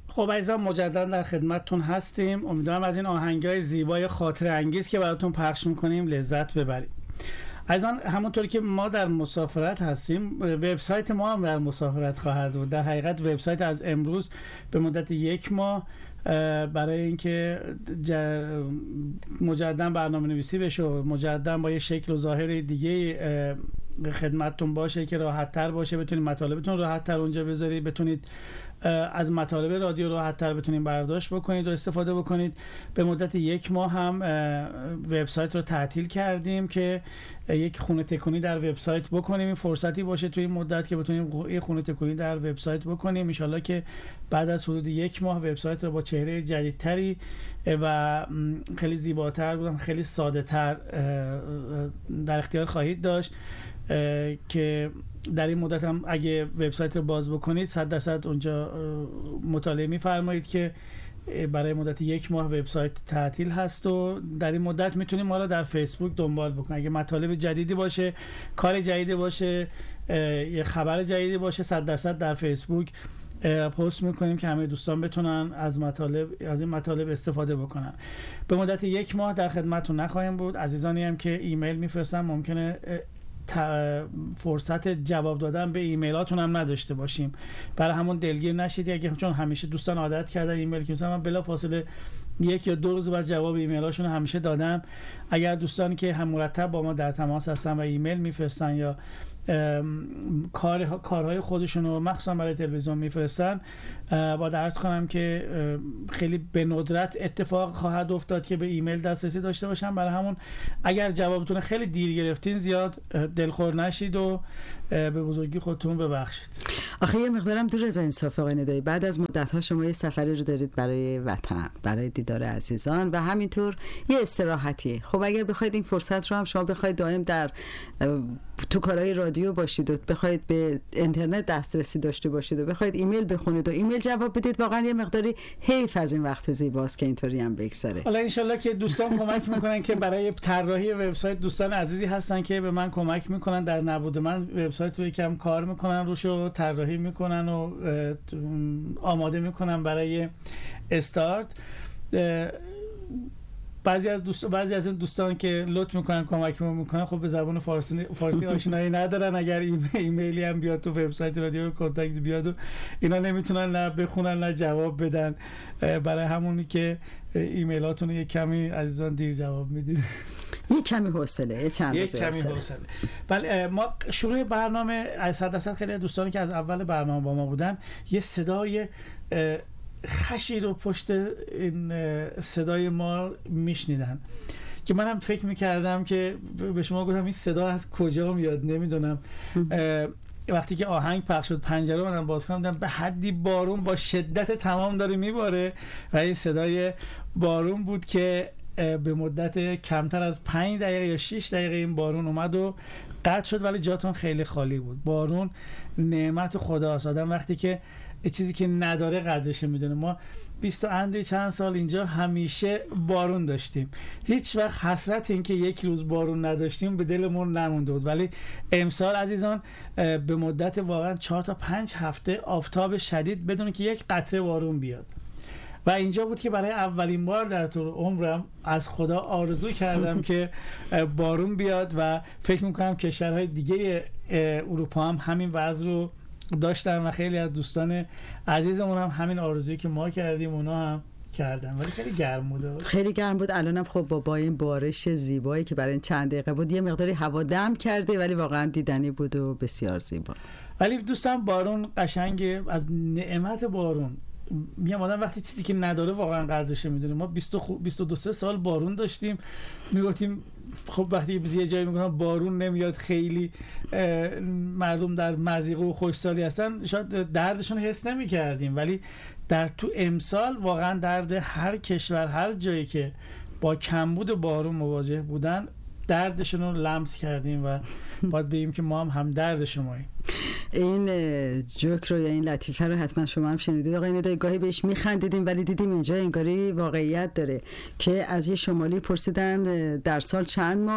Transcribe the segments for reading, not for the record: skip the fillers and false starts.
خب عزیزان مجددا در خدمتتون هستیم. امیدوارم از این آهنگای زیبای خاطره انگیز که براتون پخش میکنیم لذت ببرید. عزیزان همونطوری که ما در مسافرت هستیم، وبسایت ما هم در مسافرت خواهد بود. در حقیقت وبسایت از امروز به مدت 1 ماه برای اینکه مجددا برنامه نویسی بشه و مجددا با یه شکل و ظاهر دیگه خدمتتون باشه که راحت تر باشه، بتونید مطالبتون راحت تر اونجا بذارید، بتونید از مطالب رادیو راحت تر بتونید برداشت بکنید و استفاده بکنید. به مدت 1 ماه هم وبسایت رو تعطیل کردیم که یک خونه تکونی در وبسایت بکنیم. این فرصتی باشه توی این مدت که بتونیم یک خونه تکونی در وبسایت بکنیم. ان شاءالله که بعد از حدود 1 ماه وبسایت رو با چهره جدیدتری و خیلی زیباتر بودم، خیلی ساده تر در اختیار خواهید داشت که در این مدت هم اگه وبسایت رو باز بکنید 100% اونجا مطالعه می‌فرمایید که برای مدت 1 ماه وبسایت تعطیل هست و در این مدت میتونیم ما رو در فیسبوک دنبال بکنید. اگه مطالب جدیدی باشه، کار جدیدی باشه، یه خبر جدیدی باشه، 100% در فیسبوک پست میکنیم که همه دوستان بتونن از این مطالب استفاده بکنن. به مدت 1 ماه در خدمتتون نخواهیم بود. عزیزانی هم که ایمیل میفرستن ممکنه فرصت جواب دادن به ایمیلاتون هم نداشته باشیم، برای همون دلگیر نشید. اگه چون همیشه دوستان عادت کردن ایمیل که مثلا من بلافاصله 1 یا 2 روز بعد جواب ایمیلاشون همیشه دادم. اگر دوستانی که هم مرتب با ما در تماس هستن و ایمیل میفرستن یا کارهای خودشون رو مخصوصا برای تلویزیون میفرستن، با عرض کنم که خیلی به ندرت اتفاق خواهد افتاد که به ایمیل دسترسی داشته باشن. برای همون اگر جوابتون خیلی دیر گرفتین زیاد دلخور نشید و به بزرگی خودتون ببخشید. آخه یه مقدارم دور از انصاف آقای ندایی، بعد از مدت‌ها شما یه سفری رو دارید برای وطن، برای دیدار عزیزان و همینطور یه استراحتی. خب اگر بخواید این فرصت رو هم شما بخواید دائم در تو کارهای رادیو باشید و بخواید به اینترنت دسترسی داشته باشید و بخواید ایمیل بخونید و ایمیل جواب بدید، واقعا یه مقداری حیف از این وقت زیباست که اینطوری هم بگذره. حالا ان شاءالله که دوستان کمک میکنن که برای طراحی وبسایت دوستان عزیزی هستن که به من کمک میکنن، در نبود من وبسایت رو یکم کار میکنن روشو، طراحی میکنن و آماده میکنن برای استارت. بعضی از این دوستان که لطف میکنن کمک میکنن خب به زبان فارسی آشنایی ندارن. اگر ایمیلی هم بیاد تو وبسایت رادیو کانتکت بیاد و اینا نمیتونن نه بخونن نه جواب بدن، برای همونی که ایمیلاتون رو یک کمی عزیزان دیر جواب میدید. یک کمی حوصله، چند روز حوصله. بله ما شروع برنامه 100% خیلی دوستانی که از اول برنامه با ما بودن یه صدای خشی رو پشت این صدای ما میشنیدن که منم فکر میکردم که به شما گفتم این صدا از کجا میاد نمیدونم. وقتی که آهنگ پخش شد پنجره من باز کردم، به حدی بارون با شدت تمام داره میباره و این صدای بارون بود که به مدت کمتر از 5 دقیقه یا 6 دقیقه این بارون اومد و قطع شد، ولی جاتون خیلی خالی بود. بارون نعمت خداست. آدم وقتی که چیزی که نداره قدرش میدونه. ما 20 چند سال اینجا همیشه بارون داشتیم، هیچ وقت حسرت این که یک روز بارون نداشتیم به دلمون نمونده بود. ولی امسال عزیزان به مدت واقعا 4 تا 5 هفته آفتاب شدید بدون که یک قطره بارون بیاد و اینجا بود که برای اولین بار در طول عمرم از خدا آرزو کردم که بارون بیاد و فکر میکنم کشورهای دیگه اروپا هم همین وضع رو داشتن و خیلی از دوستان عزیزمون هم همین آرزویی که ما کردیم اونا هم کردن. ولی خیلی گرم بود، خیلی گرم بود. الانم خب با این بارش زیبایی که برای چند دقیقه بود یه مقداری هوا دم کرده، ولی واقعا دیدنی بود و بسیار زیبا. ولی دوستان بارون قشنگه. از نعمت بارون میگم آدم وقتی چیزی که نداره واقعا قدرش میدونه. ما 22 سال بارون داشتیم، میگفتیم خب وقتی یه جایی میگن بارون نمیاد خیلی مردم در مضیقه و خوشحالی هستن، شاید دردشون حس نمی‌کردیم، ولی در تو امسال واقعا درد هر کشور هر جایی که با کمبود بارون مواجه بودن دردشون رو لمس کردیم و باید بگیم که ما هم درد شماییم. این جوک رو یا این لطیفه رو حتما شما هم شنیدید آقای ندایی، گاهی بهش میخندیدیم ولی دیدیم اینجا انگاری واقعیت داره که از یه شمالی پرسیدن در سال چند ماه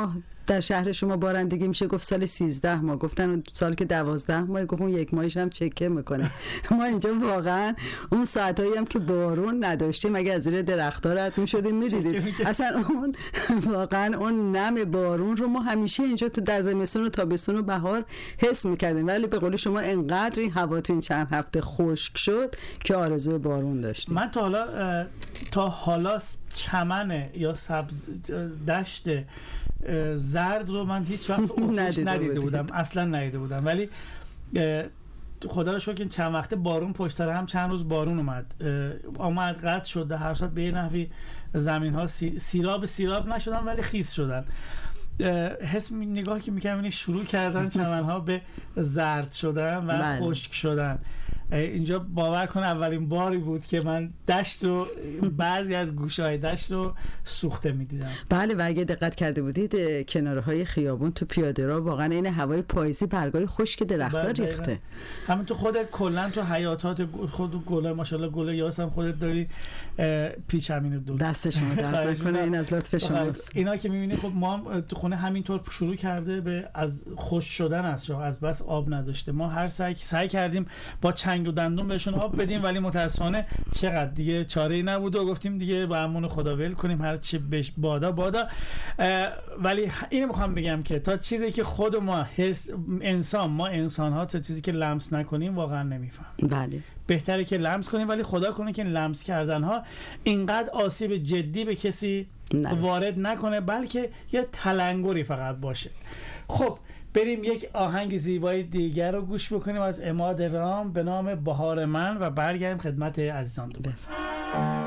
در شهر شما بارندگی میشه گفت سال 13 ماه، گفتن سال که 12 ماه، گفت اون یک ماهش هم چکه میکنه. ما اینجا واقعا اون ساعتایی هم که بارون نداشتیم اگه از زیر درخت‌ها رد میشدیم میدیدیم اصلا اون واقعا اون نم بارون رو ما همیشه اینجا تو در زمستون و تابستون و بهار حس میکردیم، ولی به قول شما انقدر این هوا تو این چند هفته خشک شد که آرزوی بارون داشتیم. من تا حالا چمن یا سبز دشت زرد رو من هیچ وقت ندیده بودم، اصلا ندیده بودم، ولی خدا رو شکر که چند وقته بارون پشت سر هم چند روز بارون اومد قطع شد، هر صورت به یه نحوی زمین ها سیراب نشدن ولی خیس شدن. حس نگاه که میکنم شروع کردن چمن ها به زرد شدن و خشک شدن. اینجا باور کن اولین باری بود که من دشت رو بعضی از گوشه‌های دشت رو سوخته می‌دیدم. بله، و اگه دقت کرده بودید کنارهای خیابون تو پیاده‌رو واقعا این هوای پاییزی برگای خشک درخت‌ها ریخته. همین تو خودت کلا تو حیاتات خود گل ماشاءالله گل یاس هم خودت داری پیچمین دور. دست شما درد نکنه، این از لطف شماست. اینا که می‌بینی خب ما تو خونه همینطور شروع کرده به از خشک شدن است، از بس آب نداشته. ما هر سعی کردیم با چنگ و دندون بهشون آب بدیم ولی متاسفانه چقدر دیگه چاره‌ای نبود و گفتیم دیگه به امون خدا ول کنیم، هر چی بادا. ولی اینو میخوام بگم که تا چیزی که خود ما انسان ها تا چیزی که لمس نکنیم واقعا نمیفهم. بله، بهتره که لمس کنیم، ولی خدا کنه که لمس کردن ها اینقدر آسیب جدی به کسی وارد نکنه، بلکه یه تلنگری فقط باشه. خب بریم یک آهنگ زیبای دیگر رو گوش بکنیم از عماد رام به نام بهار من و برگردیم خدمت عزیزان دوباره.